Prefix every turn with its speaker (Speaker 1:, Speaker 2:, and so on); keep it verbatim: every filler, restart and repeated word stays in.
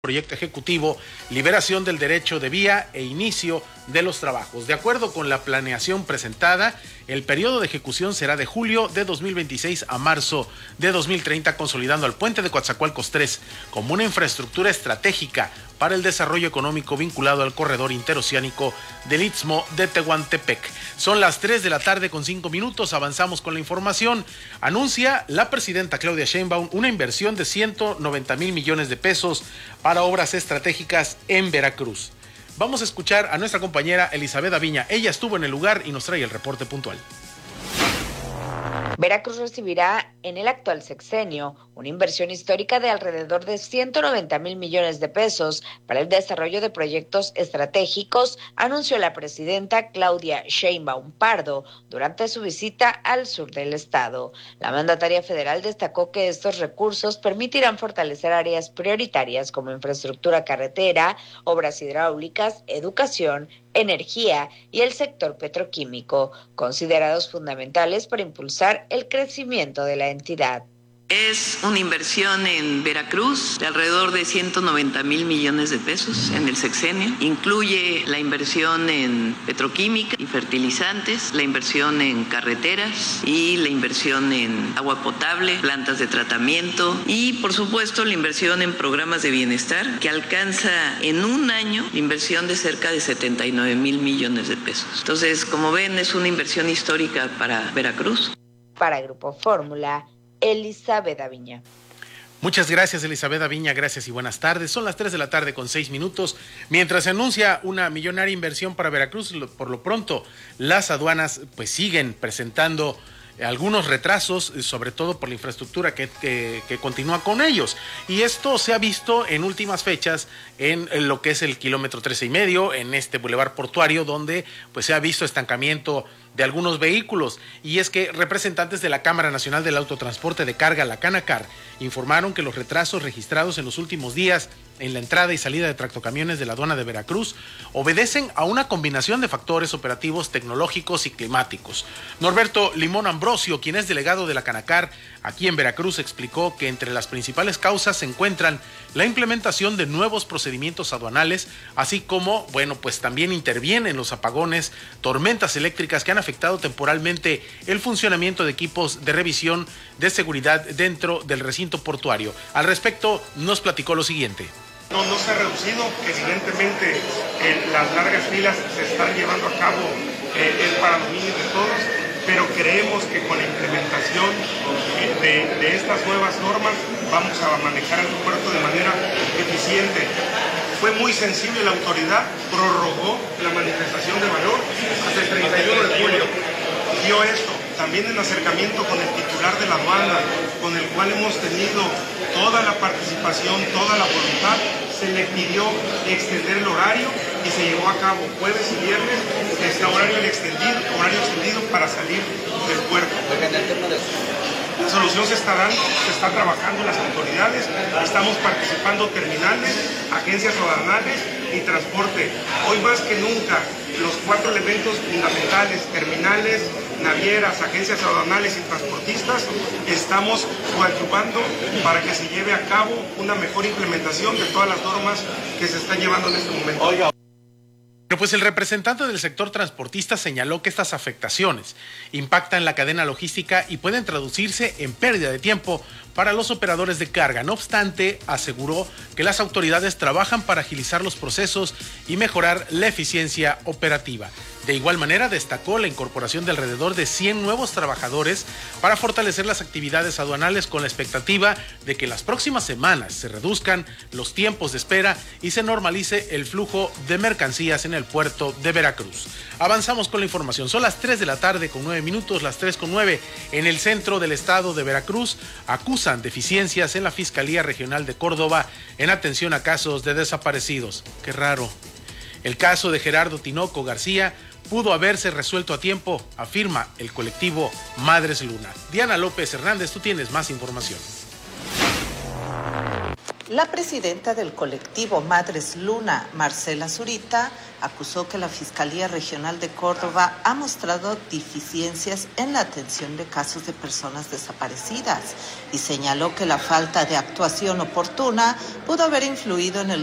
Speaker 1: Proyecto ejecutivo, liberación del derecho de vía e inicio de los trabajos. De acuerdo con la planeación presentada, el periodo de ejecución será de julio de dos mil veintiséis a marzo de dos mil treinta, consolidando al puente de Coatzacoalcos tres como una infraestructura estratégica para el desarrollo económico vinculado al corredor interoceánico del Istmo de Tehuantepec. Son las tres de la tarde con cinco minutos, avanzamos con la información. Anuncia la presidenta Claudia Sheinbaum una inversión de ciento noventa mil millones de pesos para obras estratégicas en Veracruz. Vamos a escuchar a nuestra compañera Elizabeth Aviña. Ella estuvo en el lugar y nos trae el reporte puntual.
Speaker 2: Veracruz recibirá en el actual sexenio una inversión histórica de alrededor de ciento noventa mil millones de pesos para el desarrollo de proyectos estratégicos, anunció la presidenta Claudia Sheinbaum Pardo durante su visita al sur del estado. La mandataria federal destacó que estos recursos permitirán fortalecer áreas prioritarias como infraestructura carretera, obras hidráulicas, educación, energía y el sector petroquímico, considerados fundamentales para impulsar el crecimiento de la entidad.
Speaker 3: Es una inversión en Veracruz de alrededor de ciento noventa mil millones de pesos en el sexenio. Incluye la inversión en petroquímica y fertilizantes, la inversión en carreteras y la inversión en agua potable, plantas de tratamiento y, por supuesto, la inversión en programas de bienestar, que alcanza en un año la inversión de cerca de setenta y nueve mil millones de pesos. Entonces, como ven, es una inversión histórica para Veracruz.
Speaker 2: Para Grupo Fórmula, Elizabeth Aviña.
Speaker 1: Muchas gracias, Elizabeth Aviña, gracias y buenas tardes. Son las tres de la tarde con seis minutos. Mientras se anuncia una millonaria inversión para Veracruz, por lo pronto las aduanas pues siguen presentando algunos retrasos, sobre todo por la infraestructura que, que, que continúa con ellos. Y esto se ha visto en últimas fechas en, en lo que es el kilómetro trece y medio, en este bulevar portuario, donde pues se ha visto estancamiento de algunos vehículos. Y es que representantes de la Cámara Nacional del Autotransporte de Carga, la Canacar, informaron que los retrasos registrados en los últimos días en la entrada y salida de tractocamiones de la aduana de Veracruz obedecen a una combinación de factores operativos, tecnológicos y climáticos. Norberto Limón Ambrosio, quien es delegado de la Canacar aquí en Veracruz, explicó que entre las principales causas se encuentran la implementación de nuevos procedimientos aduanales, así como, bueno, pues también intervienen los apagones, tormentas eléctricas que han afectado temporalmente el funcionamiento de equipos de revisión de seguridad dentro del recinto portuario. Al respecto, nos platicó lo siguiente.
Speaker 4: No, no se ha reducido, evidentemente eh, las largas filas se están llevando a cabo eh, es para dominio de todos, pero creemos que con la implementación eh, de, de estas nuevas normas vamos a manejar el puerto de manera eficiente. Fue muy sensible la autoridad, prorrogó la manifestación de valor hasta el treinta y uno de julio. Dio esto, también en acercamiento con el titular de la aduana, con el cual hemos tenido toda la participación, toda la voluntad, se le pidió extender el horario y se llevó a cabo jueves y viernes este horario extendido, horario extendido para salir del puerto. La solución se está dando, se está trabajando en las autoridades, estamos participando terminales, agencias aduanales y transporte. Hoy más que nunca, los cuatro elementos fundamentales, terminales, navieras, agencias aduanales y transportistas, estamos coadyuvando para que se lleve a cabo una mejor implementación de todas las normas que se están llevando en este momento. Oiga.
Speaker 1: Pero pues el representante del sector transportista señaló que estas afectaciones impactan la cadena logística y pueden traducirse en pérdida de tiempo para los operadores de carga. No obstante, aseguró que las autoridades trabajan para agilizar los procesos y mejorar la eficiencia operativa. De igual manera, destacó la incorporación de alrededor de cien nuevos trabajadores para fortalecer las actividades aduanales con la expectativa de que en las próximas semanas se reduzcan los tiempos de espera y se normalice el flujo de mercancías en el puerto de Veracruz. Avanzamos con la información. Son las tres de la tarde con nueve minutos, las tres con nueve. En el centro del estado de Veracruz acusan deficiencias en la Fiscalía Regional de Córdoba en atención a casos de desaparecidos. Qué raro. El caso de Gerardo Tinoco García pudo haberse resuelto a tiempo, afirma el colectivo Madres Luna. Diana López Hernández, tú tienes más información.
Speaker 5: La presidenta del colectivo Madres Luna, Marcela Zurita, acusó que la Fiscalía Regional de Córdoba ha mostrado deficiencias en la atención de casos de personas desaparecidas y señaló que la falta de actuación oportuna pudo haber influido en el